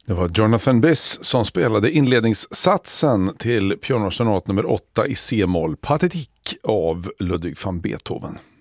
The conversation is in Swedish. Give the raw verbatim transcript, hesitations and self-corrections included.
Det var Jonathan Biss som spelade inledningssatsen till pianosonat nummer åtta i C-moll, Pathetique av Ludwig van Beethoven.